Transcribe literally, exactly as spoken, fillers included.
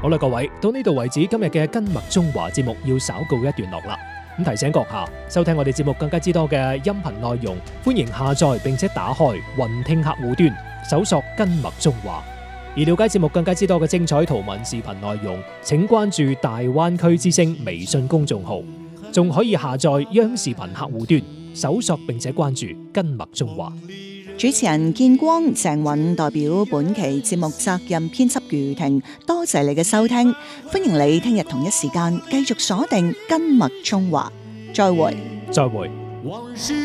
好啦，各位，到呢度為止，今日嘅跟麥中華節目要稍告一段落啦。咁提醒閣下，收聽我哋節目更加之多嘅音頻內容，歡迎下載並且打開雲聽客戶端，搜索跟麥中華。而了解節目更加之多嘅精彩圖文視頻內容，請關注大灣區之聲微信公眾號，仲可以下載央視頻客戶端，搜索並且關注跟麥中華。 主持人建光、鄭韻代表本期節目責任編輯余婷，多謝你嘅收聽，歡迎你聽日同一時間繼續鎖定跟麥中華，再會， 再會。